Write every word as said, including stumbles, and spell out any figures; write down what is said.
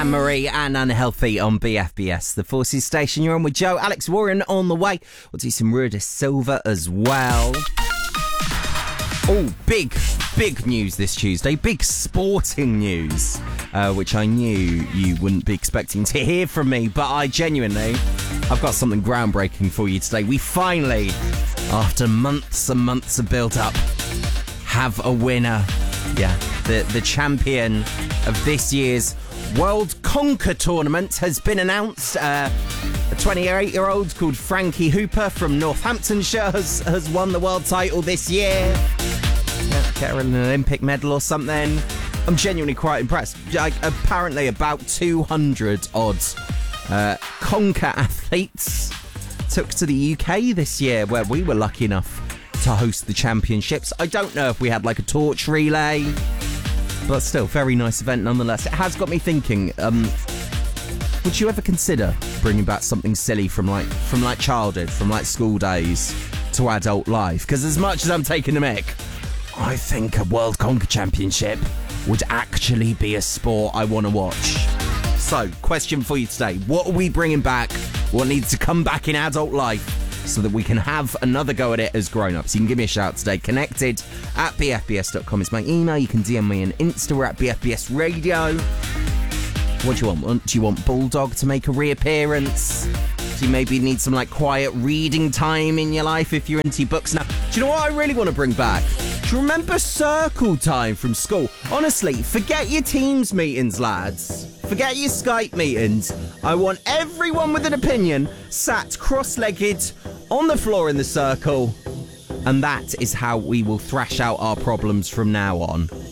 Anne-Marie and Unhealthy on B F B S, the Forces station. You're on with Joe. Alex Warren on the way. We'll do some Rua de Silva as well. Oh, big, big news this Tuesday. Big sporting news, uh, which I knew you wouldn't be expecting to hear from me, but I genuinely, I've got something groundbreaking for you today. We finally, after months and months of build-up, have a winner. Yeah, the, the champion of this year's World Conquer Tournament has been announced. Uh, a twenty-eight-year-old called Frankie Hooper from Northamptonshire has, has won the world title this year. Yeah, get her an Olympic medal or something. I'm genuinely quite impressed. Like, apparently about two hundred odd uh, Conquer athletes took to the U K this year, where we were lucky enough to host the championships. I don't know if we had like a torch relay, but still, very nice event nonetheless. It has got me thinking, um, would you ever consider bringing back something silly from like from like childhood, from like school days to adult life? Because as much as I'm taking the mick, I think a World Conquer Championship would actually be a sport I want to watch. So, question for you today. What are we bringing back? What needs to come back in adult life so that we can have another go at it as grown-ups? You can give me a shout today. Connected at b f b s dot com is my email. You can D M me on Insta. We're at B F B S Radio. What do you want? Do you want Bulldog to make a reappearance? Do you maybe need some like quiet reading time in your life if you're into books now? Do you know what I really want to bring back? Do you remember circle time from school? Honestly, forget your Teams meetings, lads. Forget your Skype meetings. I want everyone with an opinion sat cross-legged on the floor in the circle. And that is how we will thrash out our problems from now on.